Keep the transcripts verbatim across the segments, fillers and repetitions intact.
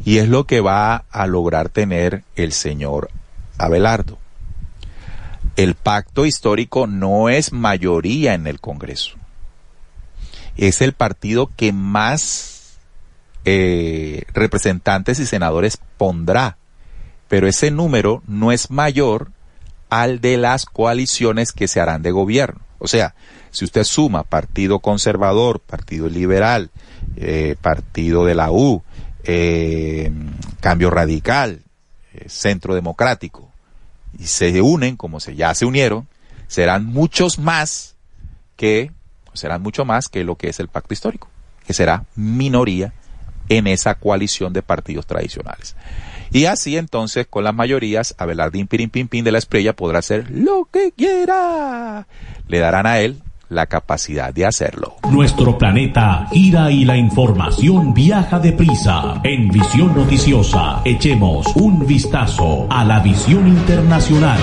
Y es lo que va a lograr tener el señor Abelardo. El pacto histórico no es mayoría en el Congreso. Es el partido que más eh, representantes y senadores pondrá, pero ese número no es mayor al de las coaliciones que se harán de gobierno. O sea, si usted suma Partido Conservador, Partido Liberal, eh, Partido de la U, eh, Cambio Radical, eh, Centro Democrático, y se unen como se ya se unieron, serán muchos más que, serán mucho más que lo que es el pacto histórico, que será minoría en esa coalición de partidos tradicionales. Y así entonces, con las mayorías, Abelardín Pirín Pin Pin de la Espriella podrá hacer lo que quiera. Le darán a él la capacidad de hacerlo. Nuestro planeta gira y la información viaja deprisa. En Visión Noticiosa, echemos un vistazo a la visión internacional.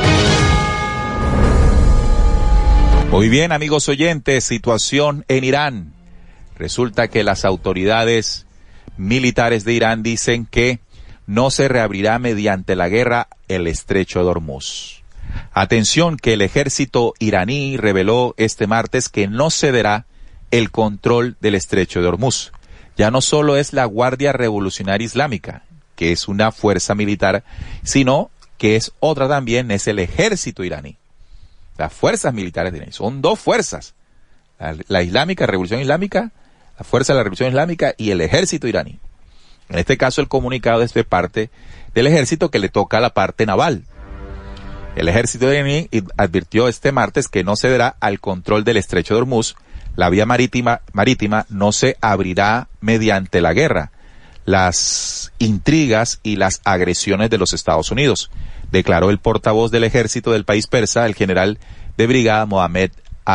Muy bien, amigos oyentes, situación en Irán. Resulta que las autoridades militares de Irán dicen que no se reabrirá mediante la guerra el estrecho de Hormuz. Atención, que el ejército iraní reveló este martes que no cederá el control del estrecho de Hormuz. Ya no solo es la Guardia Revolucionaria Islámica, que es una fuerza militar, sino que es otra también, es el ejército iraní. Las fuerzas militares de Irán, son dos fuerzas. La, la islámica, Revolución Islámica, la fuerza de la Revolución Islámica y el ejército iraní. En este caso el comunicado es de parte del ejército que le toca a la parte naval. El ejército iraní advirtió este martes que no cederá al control del estrecho de Hormuz. La vía marítima, marítima no se abrirá mediante la guerra, las intrigas y las agresiones de los Estados Unidos, declaró el portavoz del ejército del país persa, el general de brigada Mohamed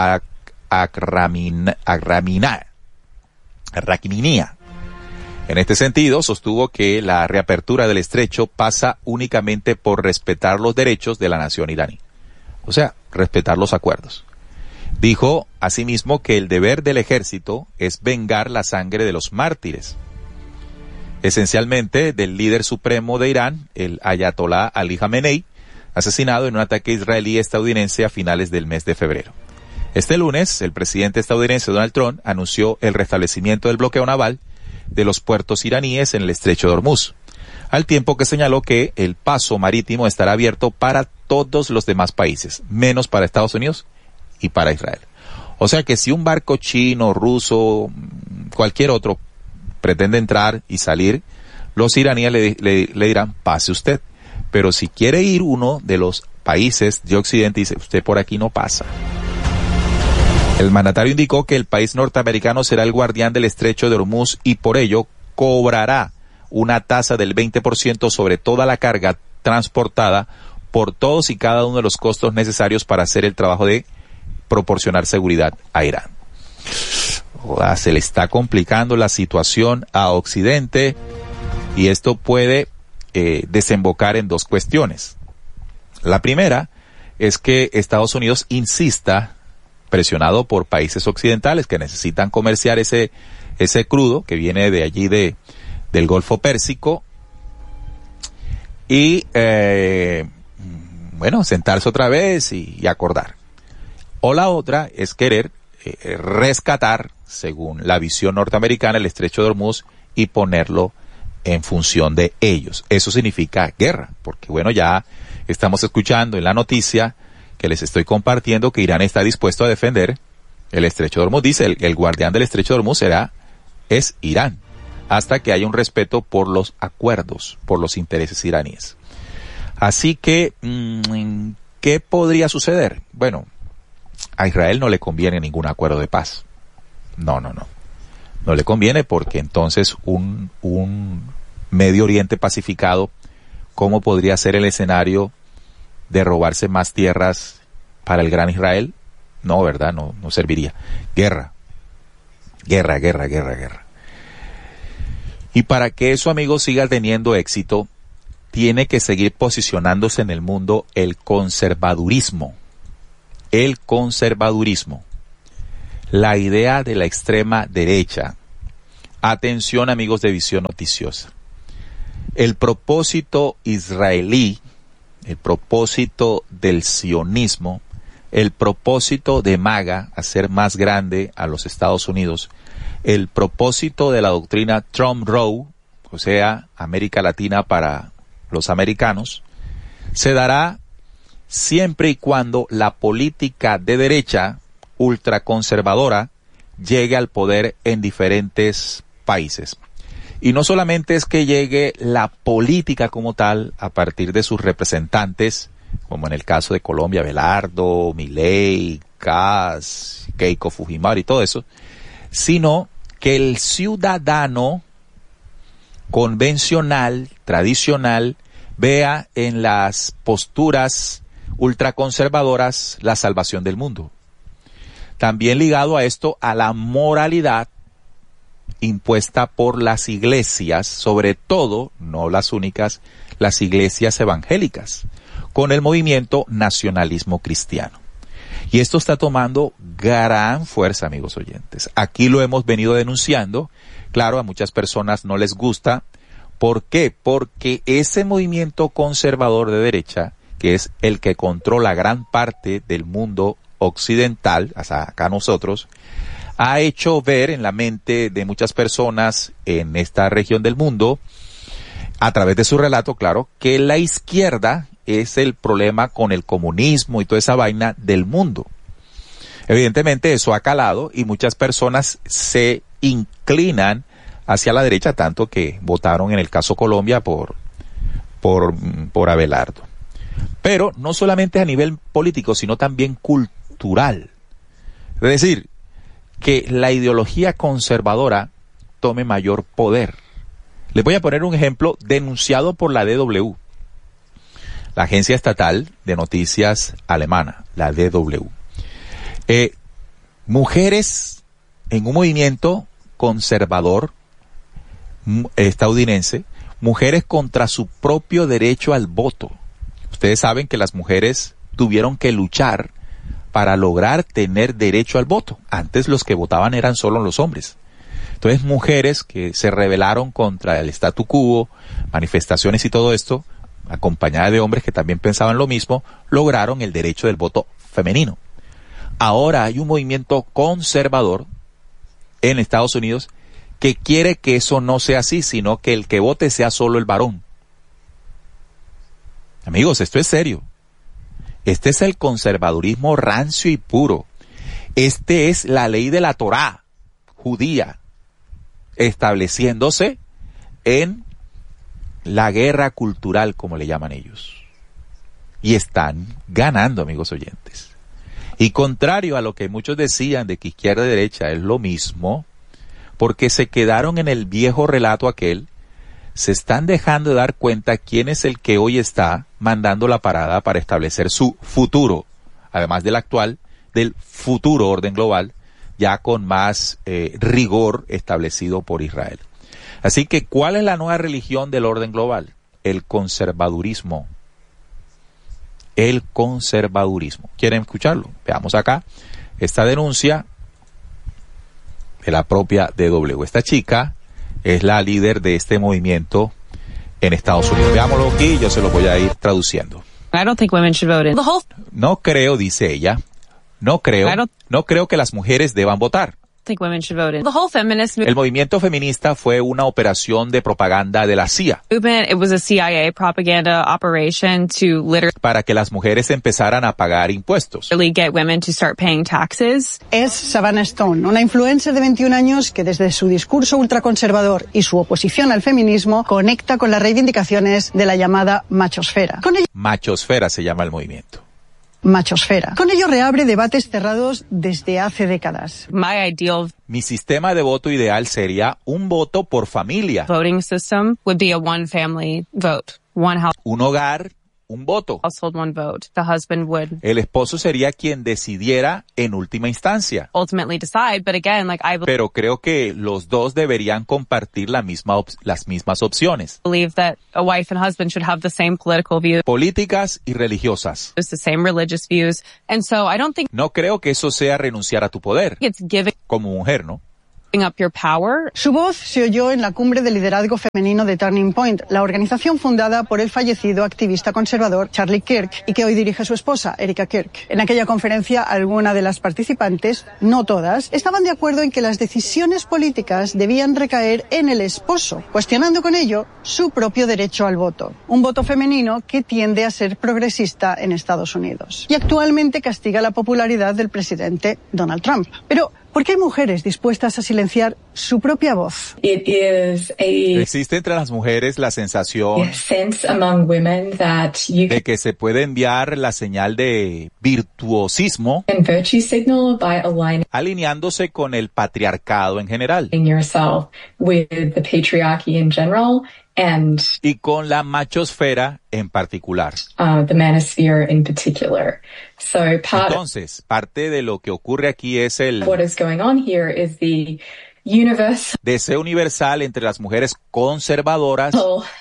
Akramin, Akraminah. Akraminía. En este sentido, sostuvo que la reapertura del estrecho pasa únicamente por respetar los derechos de la nación iraní. O sea, respetar los acuerdos. Dijo asimismo que el deber del ejército es vengar la sangre de los mártires, esencialmente del líder supremo de Irán, el Ayatolá Ali Jamenei, asesinado en un ataque israelí-estadounidense a finales del mes de febrero. Este lunes, el presidente estadounidense Donald Trump anunció el restablecimiento del bloqueo naval de los puertos iraníes en el estrecho de Hormuz, al tiempo que señaló que el paso marítimo estará abierto para todos los demás países, menos para Estados Unidos y para Israel. O sea que si un barco chino, ruso, cualquier otro pretende entrar y salir, los iraníes le, le, le dirán, pase usted. Pero si quiere ir uno de los países de Occidente, dice, usted por aquí no pasa. El mandatario indicó que el país norteamericano será el guardián del estrecho de Hormuz y por ello cobrará una tasa del veinte por ciento sobre toda la carga transportada por todos y cada uno de los costos necesarios para hacer el trabajo de proporcionar seguridad a Irán. Joder, se le está complicando la situación a Occidente y esto puede eh, desembocar en dos cuestiones. La primera es que Estados Unidos insista, presionado por países occidentales que necesitan comerciar ese ese crudo que viene de allí de del Golfo Pérsico y eh, bueno, sentarse otra vez y, y acordar. O la otra es querer eh, rescatar, según la visión norteamericana, el estrecho de Hormuz y ponerlo en función de ellos. Eso significa guerra, porque bueno, ya estamos escuchando en la noticia que les estoy compartiendo que Irán está dispuesto a defender el estrecho de Hormuz. Dice, el, el guardián del estrecho de Hormuz será, es Irán, hasta que haya un respeto por los acuerdos, por los intereses iraníes. Así que, mmm, ¿qué podría suceder? Bueno, a Israel no le conviene ningún acuerdo de paz. No, no, no. No le conviene porque entonces un, un Medio Oriente pacificado, ¿cómo podría ser el escenario de robarse más tierras para el gran Israel? No, ¿verdad? No, no serviría. Guerra. Guerra, guerra, guerra, guerra. Y para que eso, amigos, siga teniendo éxito, tiene que seguir posicionándose en el mundo el conservadurismo. El conservadurismo. La idea de la extrema derecha. Atención, amigos de Visión Noticiosa. El propósito israelí, el propósito del sionismo, el propósito de MAGA, hacer más grande a los Estados Unidos, el propósito de la doctrina Trump Roe, o sea, América Latina para los americanos, se dará siempre y cuando la política de derecha ultraconservadora llegue al poder en diferentes países. Y no solamente es que llegue la política como tal a partir de sus representantes, como en el caso de Colombia, Belardo, Milei, Kass, Keiko Fujimori y todo eso, sino que el ciudadano convencional, tradicional, vea en las posturas ultraconservadoras la salvación del mundo. También ligado a esto, a la moralidad impuesta por las iglesias, sobre todo, no las únicas, las iglesias evangélicas, con el movimiento nacionalismo cristiano. Y esto está tomando gran fuerza, amigos oyentes. Aquí lo hemos venido denunciando. Claro, a muchas personas no les gusta. ¿Por qué? Porque ese movimiento conservador de derecha, que es el que controla gran parte del mundo occidental, hasta acá nosotros, ha hecho ver en la mente de muchas personas en esta región del mundo, a través de su relato, claro, que la izquierda es el problema con el comunismo y toda esa vaina del mundo. Evidentemente eso ha calado y muchas personas se inclinan hacia la derecha, tanto que votaron en el caso Colombia por, por, por Abelardo. Pero no solamente a nivel político, sino también cultural. Es decir, que la ideología conservadora tome mayor poder. Les voy a poner un ejemplo denunciado por la D W, la agencia estatal de noticias alemana, la D W. Eh, mujeres en un movimiento conservador estadounidense, mujeres contra su propio derecho al voto. Ustedes saben que las mujeres tuvieron que luchar para lograr tener derecho al voto. Antes los que votaban eran solo los hombres. Entonces mujeres que se rebelaron contra el statu quo, manifestaciones y todo esto, acompañadas de hombres que también pensaban lo mismo, lograron el derecho del voto femenino. Ahora hay un movimiento conservador en Estados Unidos que quiere que eso no sea así, sino que el que vote sea solo el varón. Amigos, esto es serio. Este es el conservadurismo rancio y puro. Este es la ley de la Torá judía, estableciéndose en la guerra cultural, como le llaman ellos. Y están ganando, amigos oyentes. Y contrario a lo que muchos decían de que izquierda y derecha es lo mismo, porque se quedaron en el viejo relato aquel, se están dejando de dar cuenta quién es el que hoy está mandando la parada para establecer su futuro, además del actual, del futuro orden global, ya con más eh, rigor establecido por Israel. Así que, ¿cuál es la nueva religión del orden global? El conservadurismo. El conservadurismo. ¿Quieren escucharlo? Veamos acá esta denuncia de la propia D W. Esta chica es la líder de este movimiento en Estados Unidos. Veámoslo aquí, yo se lo voy a ir traduciendo. I don't think women should vote in. The whole... No creo, dice ella, no creo, no creo que las mujeres deban votar. think women should vote in. The whole feminist El movimiento feminista fue una operación de propaganda de la C I A. movement, it was a C I A propaganda operation to literally Para que las mujeres empezaran a pagar impuestos. get women to start paying taxes. Es Savannah Stone, una influencer de veintiún años que desde su discurso ultraconservador y su oposición al feminismo conecta con las reivindicaciones de la llamada machosfera. Con ello, Machosfera se llama el movimiento. machosfera. Con ello reabre debates cerrados desde hace décadas. My ideal Mi sistema de voto ideal sería un voto por familia. voting system would be a one family vote, one house- Un hogar, un voto. household, one vote. The husband would El esposo sería quien decidiera en última instancia. ultimately decide, but again, like I Pero creo que los dos deberían compartir la misma op- las mismas opciones. believe that a wife and husband should have the same political views, Políticas y religiosas. the same religious views. And so I don't think No creo que eso sea renunciar a tu poder it's giving como mujer, ¿no? up your power. Su voz se oyó en la cumbre de liderazgo femenino de Turning Point, la organización fundada por el fallecido activista conservador Charlie Kirk y que hoy dirige su esposa, Erika Kirk. En aquella conferencia, algunas de las participantes, no todas, estaban de acuerdo en que las decisiones políticas debían recaer en el esposo, cuestionando con ello su propio derecho al voto. Un voto femenino que tiende a ser progresista en Estados Unidos. Y actualmente castiga la popularidad del presidente Donald Trump. Pero, ¿por qué hay mujeres dispuestas a silenciar su propia voz? It is a Existe entre las mujeres la sensación sense among women that you de que se puede enviar la señal de virtuosismo can virtue signal by aligning alineándose con el patriarcado en general yourself with the patriarchy in general and y con la machosfera en particular. uh, the manosphere in particular. So part Entonces, parte de lo que ocurre aquí es el of what is going on here is the universal deseo universal entre las mujeres conservadoras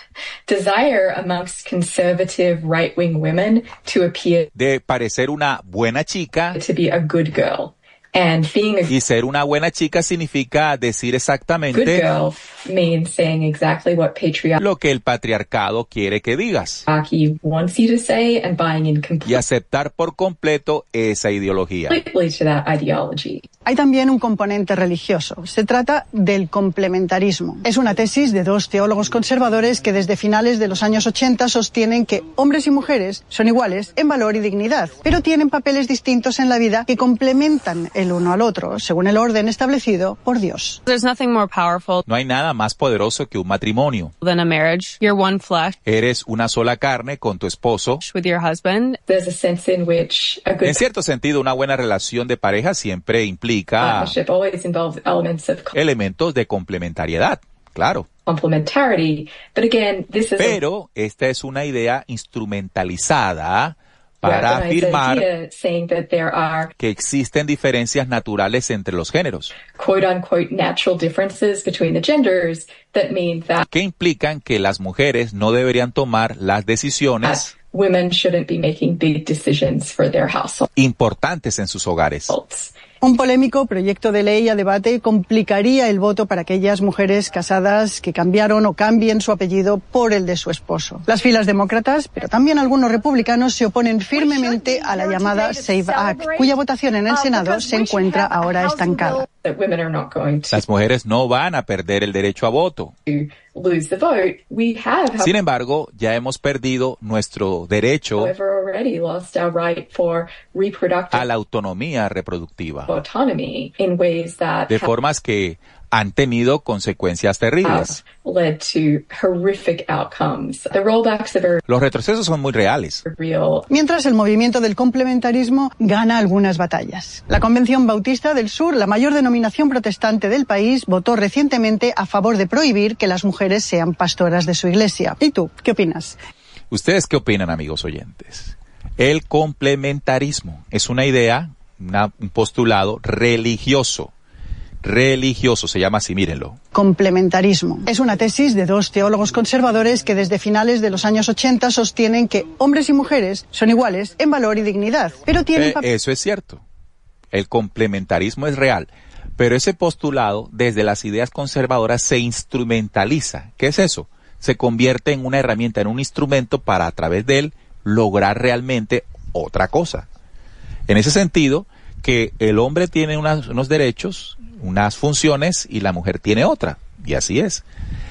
desire amongst conservative right-wing women to appear de parecer una buena chica, to be a good girl. And being a y ser una buena chica significa decir good exactamente girl means saying exactly what patriarchy lo que el patriarcado quiere que digas wants you to say and buying in y aceptar por completo esa ideología. completely to that ideology. Hay también un componente religioso. Se trata del complementarismo. Es una tesis de dos teólogos conservadores que desde finales de los años ochenta sostienen que hombres y mujeres son iguales en valor y dignidad, pero tienen papeles distintos en la vida que complementan el uno al otro, según el orden establecido por Dios. There's nothing more powerful No hay nada más poderoso que un matrimonio. than a marriage. You're one flesh Eres una sola carne con tu esposo. with your husband. There's a sense in which a good En cierto sentido, una buena relación de pareja siempre implica partnership always involves elements of elementos de complementariedad, claro. complementarity. But again, this is Pero esta es una idea instrumentalizada a para weaponized afirmar idea saying that there are que existen diferencias naturales entre los géneros, quote unquote natural differences between the genders that mean that que implican que las mujeres no deberían tomar las decisiones women shouldn't be making big decisions for their households. importantes en sus hogares. Un polémico proyecto de ley a debate complicaría el voto para aquellas mujeres casadas que cambiaron o cambien su apellido por el de su esposo. Las filas demócratas, pero también algunos republicanos, se oponen firmemente a la llamada SAVE Act, cuya votación en el Senado se encuentra ahora estancada. That women are not going to Las mujeres no van a perder el derecho a voto. lose the vote. We have, Sin embargo, ya hemos perdido nuestro derecho however, already lost our right for reproductive a la autonomía reproductiva, autonomy in ways that de have formas que han tenido consecuencias terribles. led to horrific outcomes. The rollbacks are very Los retrocesos son muy reales. real. Mientras el movimiento del complementarismo gana algunas batallas. La Convención Bautista del Sur, la mayor denominación protestante del país, votó recientemente a favor de prohibir que las mujeres sean pastoras de su iglesia. ¿Y tú, qué opinas? ¿Ustedes qué opinan, amigos oyentes? El complementarismo es una idea, una- un postulado religioso. Religioso, se llama así, mírenlo. Complementarismo. Es una tesis de dos teólogos conservadores que desde finales de los años ochenta sostienen que hombres y mujeres son iguales en valor y dignidad, pero tienen Eh, pap- eso es cierto. El complementarismo es real. Pero ese postulado, desde las ideas conservadoras, se instrumentaliza. ¿Qué es eso? Se convierte en una herramienta, en un instrumento para, a través de él, lograr realmente otra cosa. En ese sentido, que el hombre tiene unas- unos derechos, unas funciones, y la mujer tiene otra. Y así es.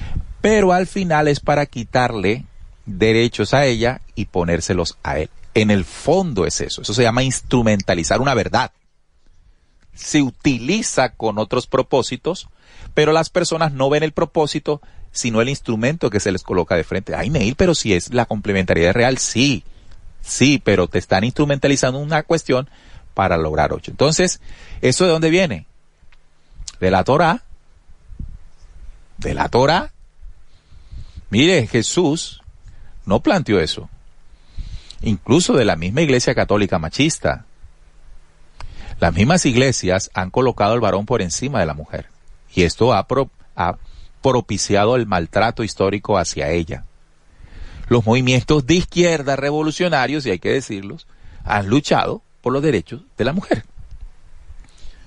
Pero al final es para quitarle derechos a ella y ponérselos a él. En el fondo es eso. Eso se llama instrumentalizar una verdad. Se utiliza con otros propósitos, pero las personas no ven el propósito, sino el instrumento que se les coloca de frente. Ay, Neil, pero si es la complementariedad real, sí, sí, pero te están instrumentalizando una cuestión para lograr ocho. Entonces, ¿eso de dónde viene? De la Torá. De la Torá. Mire, Jesús no planteó eso. Incluso de la misma Iglesia Católica machista. Las mismas iglesias han colocado al varón por encima de la mujer. Y esto ha, pro, ha propiciado el maltrato histórico hacia ella. Los movimientos de izquierda revolucionarios, y hay que decirlos, han luchado por los derechos de la mujer.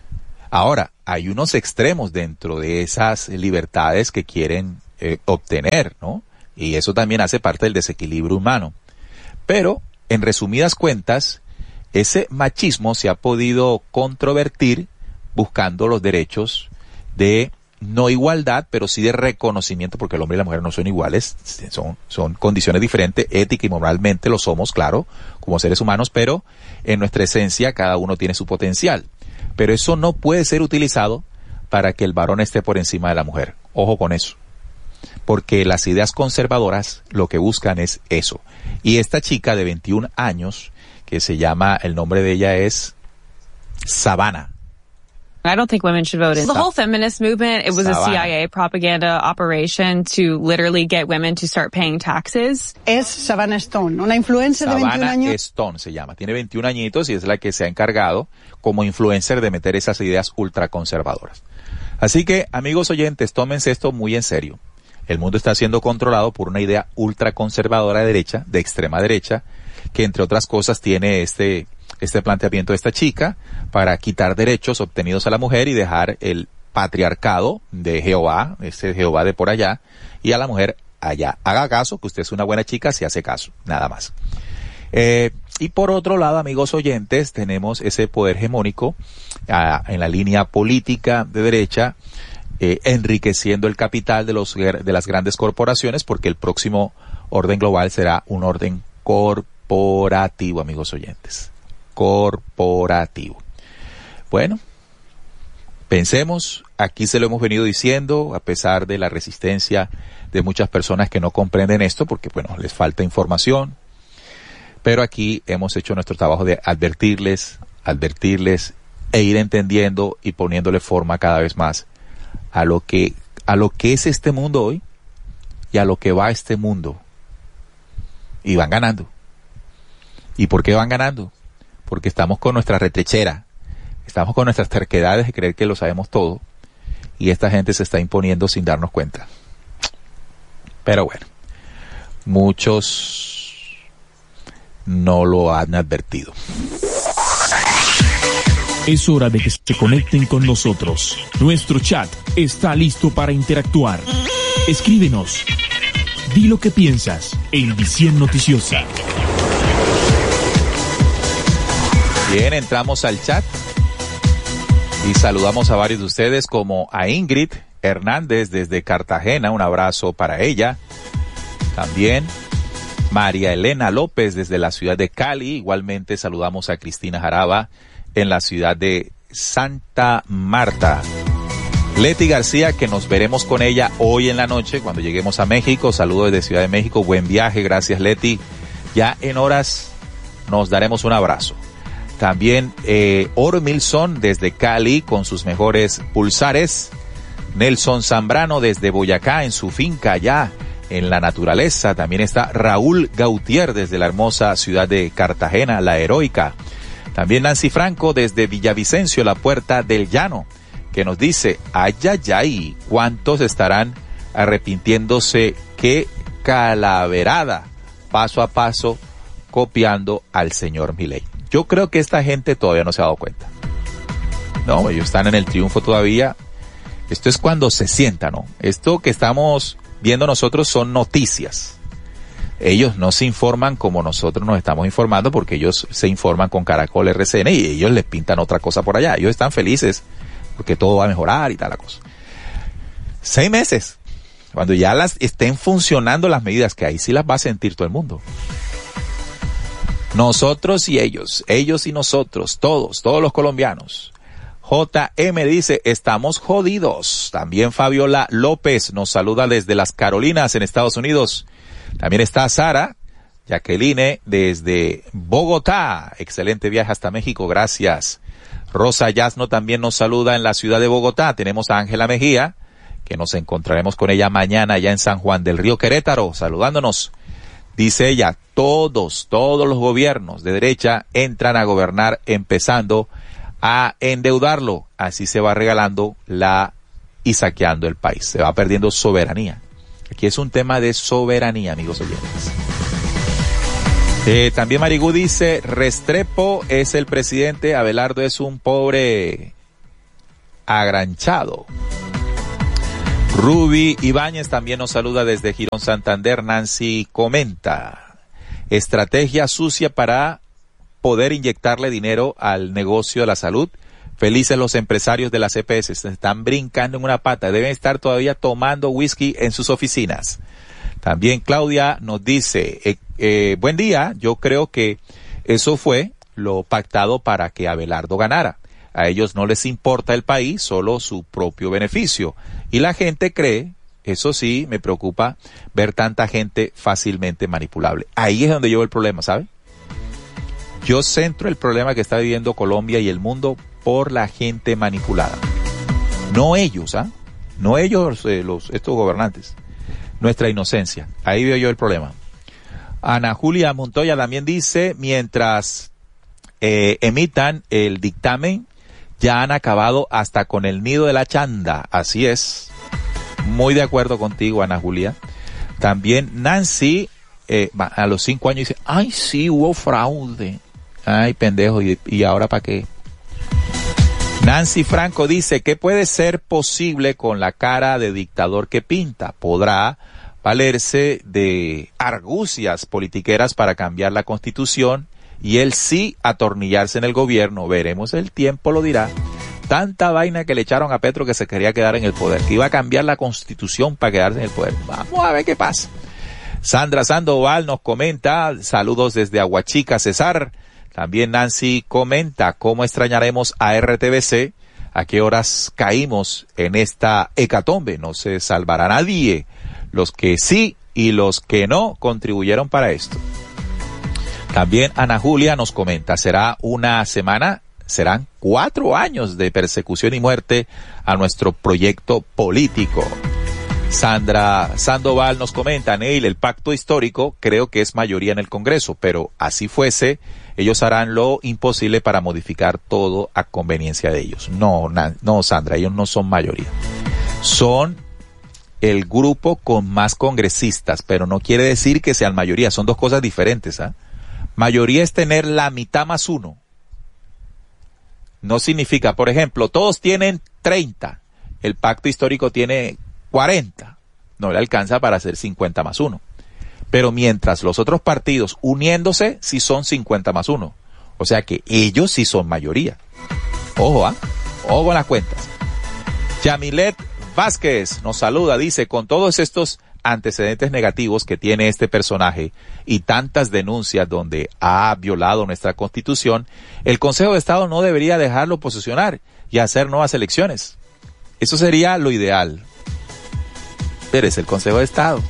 Ahora, hay unos extremos dentro de esas libertades que quieren eh, obtener, ¿no? Y eso también hace parte del desequilibrio humano. Pero, en resumidas cuentas, ese machismo se ha podido controvertir buscando los derechos de no igualdad, pero sí de reconocimiento, porque el hombre y la mujer no son iguales, son, son condiciones diferentes, ética y moralmente lo somos, claro, como seres humanos, pero en nuestra esencia cada uno tiene su potencial. Pero eso no puede ser utilizado para que el varón esté por encima de la mujer. Ojo con eso. Porque las ideas conservadoras lo que buscan es eso. Y esta chica de veintiún años, que se llama, el nombre de ella es Savannah. I don't think women should vote. The whole feminist movement, it was a C I A propaganda operation to literally get women to start paying taxes. Es Savannah Stone, una influencer de veintiún años. Savannah Stone se llama. Tiene veintiún añitos y es la que se ha encargado como influencer de meter esas ideas ultraconservadoras. Así que, amigos oyentes, tómense esto muy en serio. El mundo está siendo controlado por una idea ultraconservadora de derecha, de extrema derecha, que entre otras cosas tiene este este planteamiento de esta chica para quitar derechos obtenidos a la mujer y dejar el patriarcado de Jehová, ese Jehová de por allá, y a la mujer allá. Haga caso, que usted es una buena chica si hace caso, nada más. Eh, y por otro lado, amigos oyentes, tenemos ese poder hegemónico ah, en la línea política de derecha, eh, enriqueciendo el capital de los de las grandes corporaciones, porque el próximo orden global será un orden corporativo, amigos oyentes. Corporativo. Bueno, pensemos, aquí se lo hemos venido diciendo, a pesar de la resistencia de muchas personas que no comprenden esto, porque bueno, les falta información, pero aquí hemos hecho nuestro trabajo de advertirles, advertirles e ir entendiendo y poniéndole forma cada vez más a lo que, a lo que es este mundo hoy y a lo que va este mundo. Y van ganando. ¿Y por qué van ganando? Porque estamos con nuestra retrechera, estamos con nuestras terquedades de creer que lo sabemos todo, y esta gente se está imponiendo sin darnos cuenta. Pero bueno, muchos no lo han advertido. Es hora de que se conecten con nosotros. Nuestro chat está listo para interactuar. Escríbenos. Di lo que piensas en Visión Noticiosa. Bien, entramos al chat y saludamos a varios de ustedes, como a Ingrid Hernández desde Cartagena, un abrazo para ella. También María Elena López desde la ciudad de Cali, igualmente saludamos a Cristina Jaraba en la ciudad de Santa Marta. Leti García, que nos veremos con ella hoy en la noche cuando lleguemos a México, saludos desde Ciudad de México, buen viaje, gracias Leti. Ya en horas nos daremos un abrazo. También eh, Oro Milson desde Cali con sus mejores pulsares. Nelson Zambrano desde Boyacá en su finca allá en la naturaleza. También está Raúl Gautier desde la hermosa ciudad de Cartagena, la heroica. También Nancy Franco desde Villavicencio, la Puerta del Llano, que nos dice, ay, ay, ay, ¿cuántos estarán arrepintiéndose? Qué calaverada, paso a paso, copiando al señor Milei. Yo creo que esta gente todavía no se ha dado cuenta. No, ellos están en el triunfo todavía. Esto es cuando se sienta, ¿no? Esto que estamos viendo nosotros son noticias. Ellos no se informan como nosotros nos estamos informando, porque ellos se informan con Caracol R C N y ellos les pintan otra cosa por allá. Ellos están felices porque todo va a mejorar y tal la cosa. Seis meses, cuando ya las estén funcionando las medidas, que ahí sí las va a sentir todo el mundo. Nosotros y ellos, ellos y nosotros, todos, todos los colombianos. J M dice, estamos jodidos. También Fabiola López nos saluda desde las Carolinas en Estados Unidos. También está Sara Jacqueline desde Bogotá. Excelente viaje hasta México, gracias. Rosa Yasno también nos saluda en la ciudad de Bogotá. Tenemos a Ángela Mejía, que nos encontraremos con ella mañana allá en San Juan del Río Querétaro, saludándonos. Dice ella, todos, todos los gobiernos de derecha entran a gobernar empezando a endeudarlo. Así se va regalando la y saqueando el país. Se va perdiendo soberanía. Aquí es un tema de soberanía, amigos oyentes. Eh, también Marigú dice, Restrepo es el presidente, Abelardo es un pobre agranchado. Ruby Ibáñez también nos saluda desde Girón Santander. Nancy comenta: estrategia sucia para poder inyectarle dinero al negocio de la salud. Felices los empresarios de las E P S, se están brincando en una pata, deben estar todavía tomando whisky en sus oficinas. También Claudia nos dice, eh, eh, buen día, yo creo que eso fue lo pactado para que Abelardo ganara. A ellos no les importa el país, solo su propio beneficio. Y la gente cree, eso sí, me preocupa ver tanta gente fácilmente manipulable. Ahí es donde yo veo el problema, ¿sabe? Yo centro el problema que está viviendo Colombia y el mundo por la gente manipulada. No ellos, ¿ah? ¿eh? No ellos, eh, los, estos gobernantes. Nuestra inocencia. Ahí veo yo el problema. Ana Julia Montoya también dice, mientras eh, emitan el dictamen, ya han acabado hasta con el nido de la chanda. Así es. Muy de acuerdo contigo, Ana Julia. También Nancy, eh, a los cinco años dice, ay, sí, hubo fraude. Ay, pendejo, ¿y, y ahora para qué? Nancy Franco dice, ¿qué puede ser posible con la cara de dictador que pinta? ¿Podrá valerse de argucias politiqueras para cambiar la Constitución y él sí atornillarse en el gobierno? Veremos, el tiempo lo dirá. Tanta vaina que le echaron a Petro que se quería quedar en el poder, que iba a cambiar la Constitución para quedarse en el poder. Vamos a ver qué pasa. Sandra Sandoval nos comenta, saludos desde Aguachica, Cesar. También Nancy comenta, ¿cómo extrañaremos a R T V C? ¿A qué horas caímos en esta hecatombe? No se salvará nadie. Los que sí y los que no contribuyeron para esto. También Ana Julia nos comenta, será una semana, serán cuatro años de persecución y muerte a nuestro proyecto político. Sandra Sandoval nos comenta, Neil, el pacto histórico creo que es mayoría en el Congreso, pero así fuese, ellos harán lo imposible para modificar todo a conveniencia de ellos. No, na, no, Sandra, ellos no son mayoría. Son el grupo con más congresistas, pero no quiere decir que sean mayoría, son dos cosas diferentes, ¿ah? ¿eh? Mayoría es tener la mitad más uno. No significa, por ejemplo, todos tienen treinta, el pacto histórico tiene cuarenta, no le alcanza para hacer cincuenta más uno. Pero mientras los otros partidos uniéndose sí son cincuenta más uno. O sea que ellos sí son mayoría. Ojo, ¿ah? ¿eh? Ojo con las cuentas. Yamilet Vázquez nos saluda, dice, con todos estos antecedentes negativos que tiene este personaje y tantas denuncias donde ha violado nuestra Constitución, el Consejo de Estado no debería dejarlo posesionar y hacer nuevas elecciones. Eso sería lo ideal. Pero es el Consejo de Estado.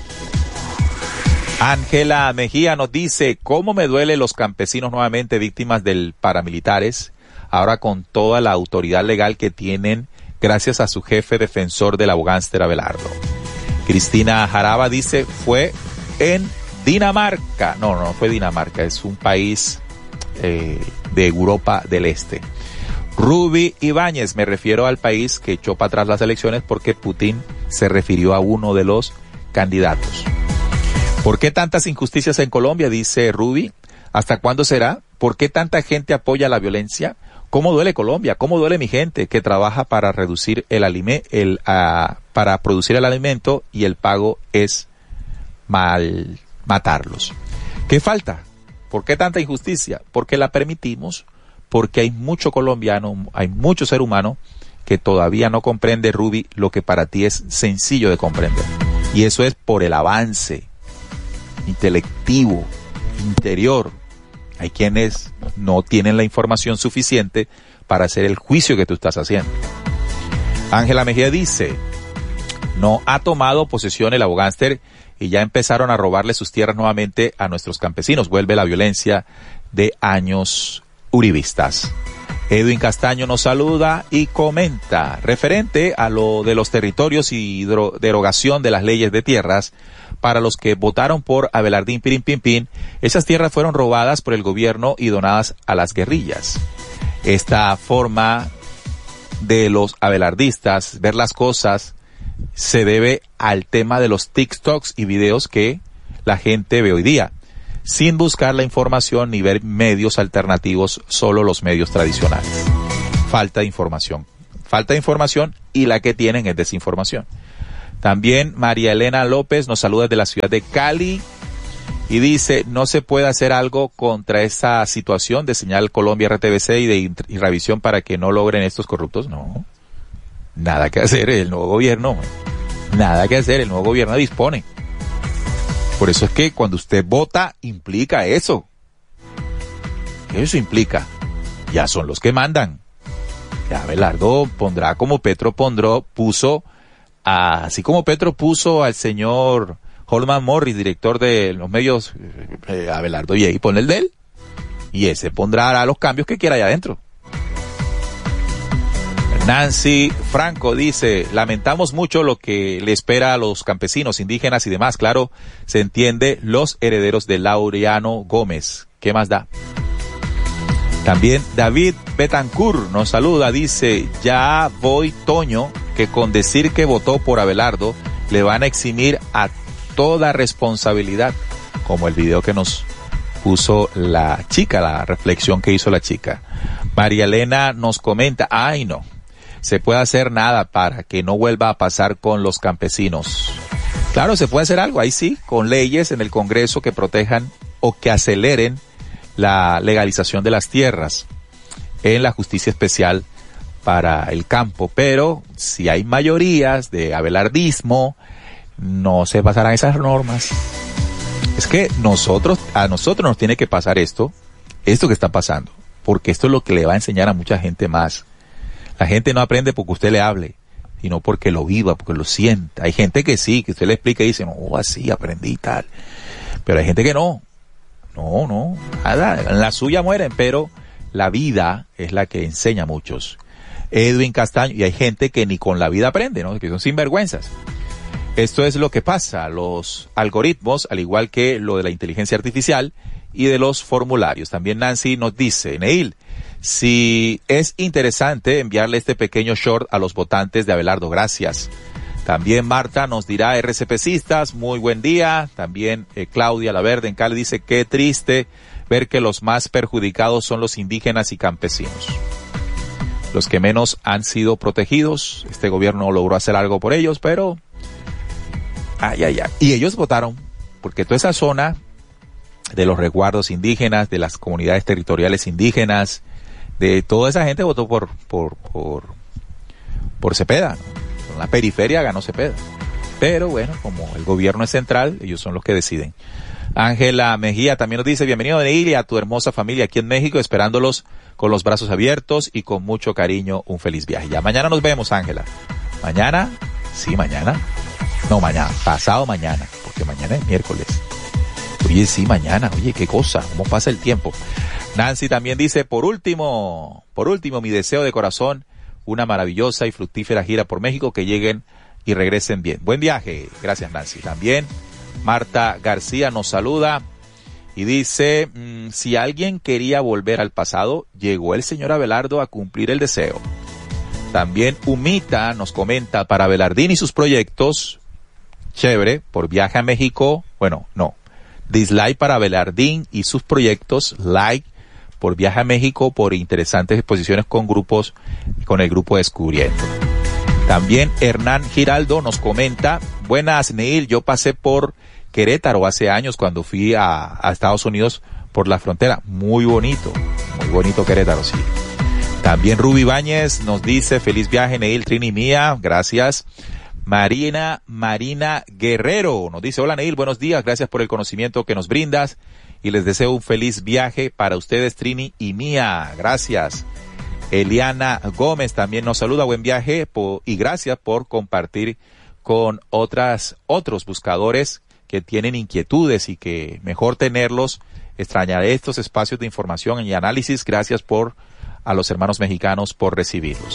Ángela Mejía nos dice, ¿cómo me duele los campesinos nuevamente víctimas del paramilitares? Ahora con toda la autoridad legal que tienen gracias a su jefe defensor del abogánster Abelardo. Cristina Jaraba dice, fue en Dinamarca. No, no fue Dinamarca, es un país eh, de Europa del Este. Ruby Ibáñez, me refiero al país que echó para atrás las elecciones porque Putin se refirió a uno de los candidatos. ¿Por qué tantas injusticias en Colombia? Dice Ruby. ¿Hasta cuándo será? ¿Por qué tanta gente apoya la violencia? ¿Cómo duele Colombia? ¿Cómo duele mi gente que trabaja para reducir el alime, el, uh, para producir el alimento y el pago es mal matarlos? ¿Qué falta? ¿Por qué tanta injusticia? Porque la permitimos, porque hay mucho colombiano, hay mucho ser humano que todavía no comprende, Ruby, lo que para ti es sencillo de comprender. Y eso es por el avance intelectivo, interior. Hay quienes no tienen la información suficiente para hacer el juicio que tú estás haciendo. Ángela Mejía dice, no ha tomado posesión el abogánster y ya empezaron a robarle sus tierras nuevamente a nuestros campesinos. Vuelve la violencia de años uribistas. Edwin Castaño nos saluda y comenta, referente a lo de los territorios y derogación de las leyes de tierras, para los que votaron por Abelardín Pirín Pin Pin, esas tierras fueron robadas por el gobierno y donadas a las guerrillas. Esta forma de los abelardistas ver las cosas se debe al tema de los TikToks y videos que la gente ve hoy día, sin buscar la información ni ver medios alternativos, solo los medios tradicionales. Falta de información, falta de información y la que tienen es desinformación. También María Elena López nos saluda desde la ciudad de Cali y dice, no se puede hacer algo contra esa situación de Señal Colombia, R T V C y de Irrevisión para que no logren estos corruptos. No, nada que hacer, el nuevo gobierno, nada que hacer, el nuevo gobierno dispone. Por eso es que cuando usted vota, implica eso. Eso implica, ya son los que mandan. Ya Abelardo pondrá como Petro pondró, puso, a, así como Petro puso al señor Holman Morris, director de los medios, eh, Abelardo y ahí pone el de él. Y ese pondrá los cambios que quiera allá adentro. Nancy Franco dice, lamentamos mucho lo que le espera a los campesinos, indígenas y demás. Claro, se entiende, los herederos de Laureano Gómez. ¿Qué más da? También David Betancourt nos saluda, dice, ya voy Toño, que con decir que votó por Abelardo le van a eximir a toda responsabilidad, como el video que nos puso la chica, la reflexión que hizo la chica. María Elena nos comenta, ay no, se puede hacer nada para que no vuelva a pasar con los campesinos. Claro, se puede hacer algo, ahí sí, con leyes en el Congreso que protejan o que aceleren la legalización de las tierras en la justicia especial para el campo, pero si hay mayorías de abelardismo, no se pasarán esas normas. Es que nosotros, a nosotros nos tiene que pasar esto, esto que está pasando, porque esto es lo que le va a enseñar a mucha gente más. La gente no aprende porque usted le hable, sino porque lo viva, porque lo sienta. Hay gente que sí, que usted le explica y dice, no, así aprendí y tal, pero hay gente que no. No, no, nada, en la suya mueren, pero la vida es la que enseña a muchos. Edwin Castaño, y hay gente que ni con la vida aprende, ¿no? Que son sinvergüenzas. Esto es lo que pasa, los algoritmos, al igual que lo de la inteligencia artificial y de los formularios. También Nancy nos dice, Neil, si es interesante enviarle este pequeño short a los votantes de Abelardo, gracias. También Marta nos dirá, RCPcistas, muy buen día. También eh, Claudia Laverde en Cali dice, qué triste ver que los más perjudicados son los indígenas y campesinos. Los que menos han sido protegidos. Este gobierno logró hacer algo por ellos, pero... Ay, ay, ay. Y ellos votaron, porque toda esa zona de los resguardos indígenas, de las comunidades territoriales indígenas, de toda esa gente votó por, por, por, por Cepeda, ¿no? En la periferia ganó Cepeda. Pero bueno, como el gobierno es central, ellos son los que deciden. Ángela Mejía también nos dice, bienvenido Neil y a tu hermosa familia aquí en México, esperándolos con los brazos abiertos y con mucho cariño, un feliz viaje. Ya mañana nos vemos, Ángela. Mañana, sí, mañana. No, mañana, pasado mañana, porque mañana es miércoles. Oye, sí, mañana, oye, qué cosa, cómo pasa el tiempo. Nancy también dice, por último, por último, mi deseo de corazón, una maravillosa y fructífera gira por México, que lleguen y regresen bien. Buen viaje. Gracias, Nancy. También Marta García nos saluda y dice, mmm, si alguien quería volver al pasado, llegó el señor Abelardo a cumplir el deseo. También Humita nos comenta, para Abelardín y sus proyectos, chévere, por viaje a México, bueno, no, dislike para Abelardín y sus proyectos, like por viaje a México, por interesantes exposiciones con grupos, con el grupo Descubriendo. También Hernán Giraldo nos comenta, buenas Neil, yo pasé por Querétaro hace años cuando fui a, a Estados Unidos por la frontera, muy bonito, muy bonito Querétaro, sí. También Ruby Báñez nos dice, feliz viaje Neil, Trini mía, gracias. Marina, Marina Guerrero nos dice, hola Neil, buenos días, gracias por el conocimiento que nos brindas y les deseo un feliz viaje para ustedes, Trini y Mía, gracias. Eliana Gómez también nos saluda, buen viaje por, y gracias por compartir con otras, otros buscadores que tienen inquietudes y que mejor tenerlos, extrañaré estos espacios de información y análisis, gracias por a los hermanos mexicanos por recibirlos.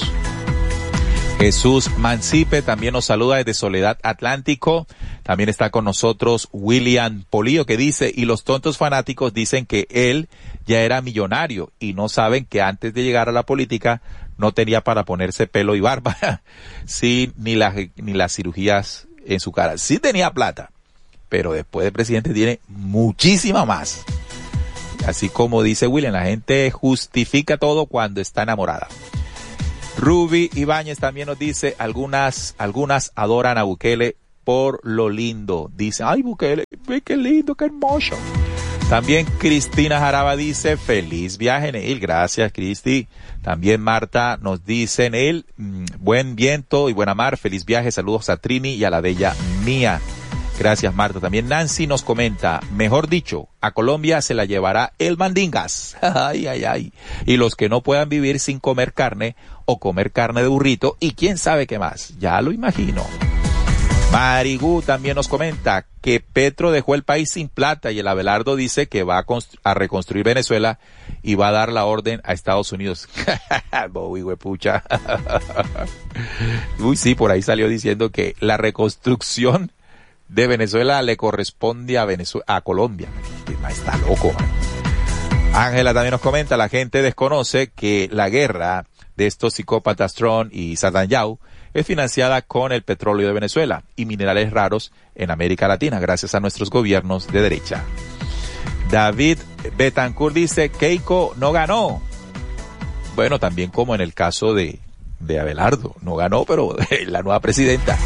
Jesús Mancipe también nos saluda desde Soledad Atlántico. También está con nosotros William Polillo, que dice, y los tontos fanáticos dicen que él ya era millonario y no saben que antes de llegar a la política no tenía para ponerse pelo y barba. Sí, ni las, ni las cirugías en su cara. Sí tenía plata, pero después de presidente tiene muchísima más. Así como dice William, la gente justifica todo cuando está enamorada. Ruby Ibáñez también nos dice, algunas, algunas adoran a Bukele por lo lindo. Dice, ay Bukele, ve qué lindo, qué hermoso. También Cristina Jaraba dice, feliz viaje, Neil. Gracias, Cristi. También Marta nos dice, Neil, buen viento y buena mar, feliz viaje, saludos a Trini y a la bella Mía. Gracias, Marta. También Nancy nos comenta, mejor dicho, a Colombia se la llevará el mandingas. Ay, ay, ay. Y los que no puedan vivir sin comer carne o comer carne de burrito y quién sabe qué más. Ya lo imagino. Marigú también nos comenta que Petro dejó el país sin plata y el Abelardo dice que va a, a reconstruir Venezuela y va a dar la orden a Estados Unidos. Bowie, huepucha. Uy, sí, por ahí salió diciendo que la reconstrucción de Venezuela le corresponde a Venezuela, a Colombia. Está loco, man. Ángela también nos comenta, la gente desconoce que la guerra de estos psicópatas Trump y Netanyahu es financiada con el petróleo de Venezuela y minerales raros en América Latina, gracias a nuestros gobiernos de derecha. David Betancourt dice, Keiko no ganó. Bueno, también como en el caso de, de Abelardo, no ganó, pero la nueva presidenta.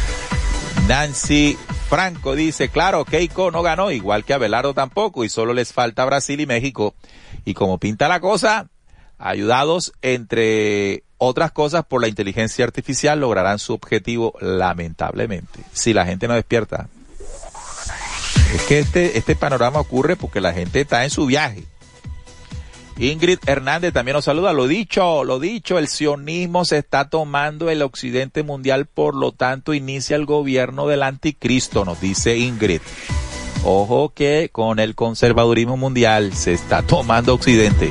Nancy Franco dice, claro, Keiko no ganó, igual que Abelardo tampoco, y solo les falta Brasil y México. Y como pinta la cosa, ayudados entre otras cosas por la inteligencia artificial, lograrán su objetivo lamentablemente. Si la gente no despierta. Es que este, este panorama ocurre porque la gente está en su viaje. Ingrid Hernández también nos saluda. Lo dicho, lo dicho, el sionismo se está tomando el occidente mundial, por lo tanto inicia el gobierno del anticristo, nos dice Ingrid. Ojo que con el conservadurismo mundial se está tomando occidente.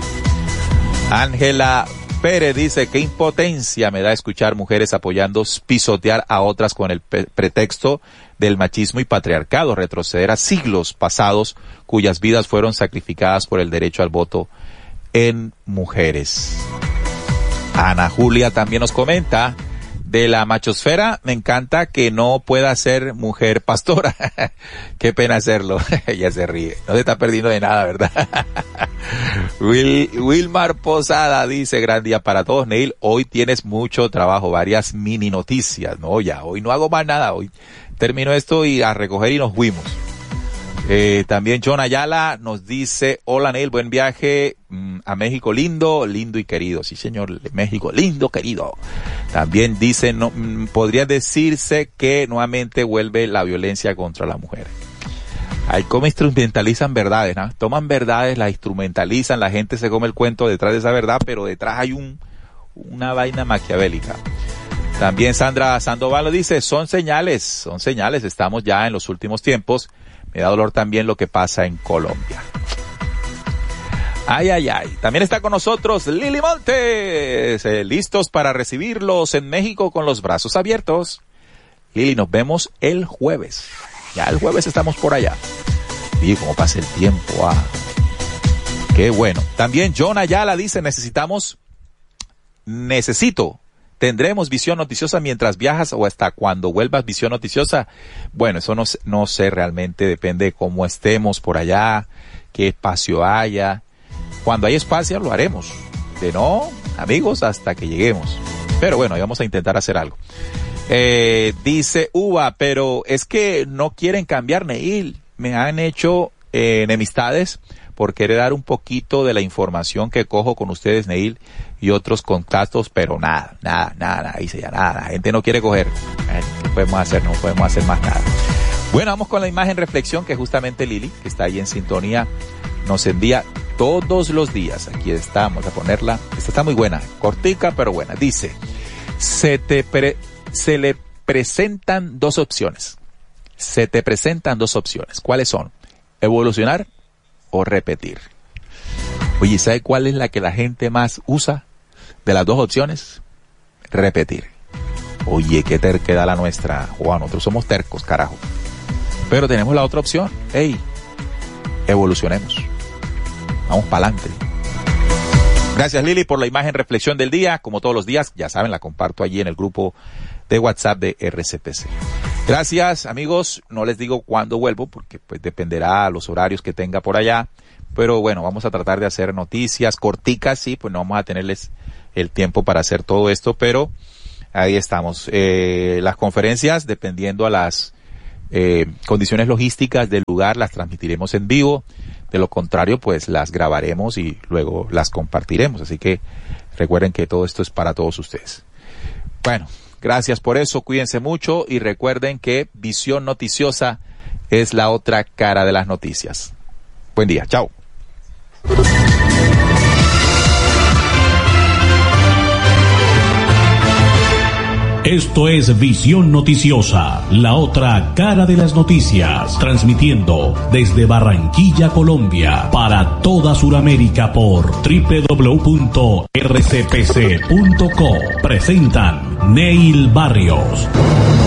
Ángela Pérez dice, qué impotencia me da escuchar mujeres apoyando pisotear a otras con el pe- pretexto del machismo y patriarcado, retroceder a siglos pasados cuyas vidas fueron sacrificadas por el derecho al voto en mujeres. Ana Julia también nos comenta, de la machosfera, me encanta que no pueda ser mujer pastora. Qué pena hacerlo. Ella se ríe. No se está perdiendo de nada, ¿verdad? Will, Wilmar Posada dice, gran día para todos, Neil. Hoy tienes mucho trabajo, varias mini noticias. No, ya, hoy no hago más nada. Hoy termino esto y a recoger y nos fuimos. Eh, también John Ayala nos dice, hola Neil, buen viaje mmm, a México, lindo, lindo y querido. Sí señor, México, lindo, querido. También dice, no, mmm, podría decirse que nuevamente vuelve la violencia contra la mujer. Ahí como instrumentalizan verdades, ¿no? Toman verdades, las instrumentalizan, la gente se come el cuento detrás de esa verdad, pero detrás hay un una vaina maquiavélica. También Sandra Sandoval lo dice, son señales, son señales, estamos ya en los últimos tiempos. Me da dolor también lo que pasa en Colombia. Ay, ay, ay. También está con nosotros Lili Montes, eh, listos para recibirlos en México con los brazos abiertos. Lili, nos vemos el jueves. Ya el jueves estamos por allá. Y cómo pasa el tiempo. Ah. Qué bueno. También John Ayala dice, necesitamos, necesito, ¿tendremos visión noticiosa mientras viajas o hasta cuando vuelvas visión noticiosa? Bueno, eso no, no sé realmente, depende de cómo estemos por allá, qué espacio haya. Cuando hay espacio lo haremos. De no, amigos, hasta que lleguemos. Pero bueno, ahí vamos a intentar hacer algo. Eh, dice Uva, pero es que no quieren cambiar, Neil. Me han hecho eh, enemistades por querer dar un poquito de la información que cojo con ustedes, Neil, y otros contactos, pero nada, nada, nada, nada, dice ya nada, la gente no quiere coger. Eh, ¿Qué podemos hacer? No podemos hacer más nada. Bueno, vamos con la imagen reflexión que justamente Lili, que está ahí en sintonía, nos envía todos los días. Aquí está, vamos a ponerla. Esta está muy buena, cortica pero buena. Dice, se te pre, se le presentan dos opciones. Se te presentan dos opciones. ¿Cuáles son? Evolucionar o repetir. Oye, ¿sabe cuál es la que la gente más usa de las dos opciones? Repetir. Oye, qué terquedad la nuestra. Juan, nosotros somos tercos, carajo. Pero tenemos la otra opción. Hey, evolucionemos. Vamos para adelante. Gracias, Lili, por la imagen reflexión del día. Como todos los días, ya saben, la comparto allí en el grupo de WhatsApp de R C P C. Gracias, amigos. No les digo cuándo vuelvo porque pues dependerá los horarios que tenga por allá. Pero bueno, vamos a tratar de hacer noticias corticas, sí, pues no vamos a tenerles el tiempo para hacer todo esto, pero ahí estamos. Eh, las conferencias, dependiendo a las eh, condiciones logísticas del lugar, las transmitiremos en vivo. De lo contrario, pues las grabaremos y luego las compartiremos. Así que recuerden que todo esto es para todos ustedes. Bueno, gracias por eso, cuídense mucho y recuerden que Visión Noticiosa es la otra cara de las noticias. Buen día, chao. Esto es Visión Noticiosa, la otra cara de las noticias, transmitiendo desde Barranquilla, Colombia, para toda Sudamérica por doble u doble u doble u punto r c p c punto co. Presentan Neil Barrios.